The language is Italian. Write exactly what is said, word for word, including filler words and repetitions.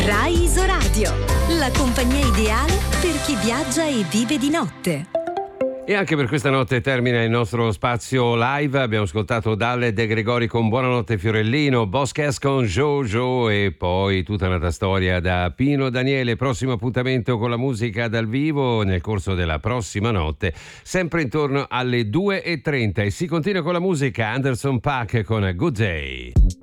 Rai Isoradio, la compagnia ideale per chi viaggia e vive di notte. E anche per questa notte termina il nostro spazio live. Abbiamo ascoltato Dalle De Gregori con Buonanotte Fiorellino, Bosques con Jojo e poi tutta un'altra storia da Pino Daniele. Prossimo appuntamento con la musica dal vivo nel corso della prossima notte, sempre intorno alle due e trenta, e si continua con la musica. Anderson .Paak con Good Day.